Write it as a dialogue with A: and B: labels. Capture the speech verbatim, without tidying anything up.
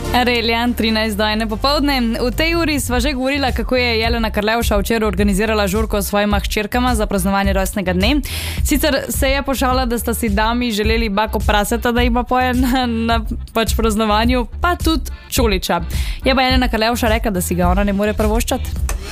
A: Reljan, trinajst do ene popoldne. V tej uri sva že govorila, kako je Jelena Karlevša včeraj organizirala žurko s svojima hčerkama za praznovanje rojstnega dne. Sicer se je pošala, da sta si dami želeli bako praseta, da ima poje na, na pač praznovanju, pa tudi čuliča. Je pa Jelena Karlevša rekla, da si ga ona ne more prvoščati.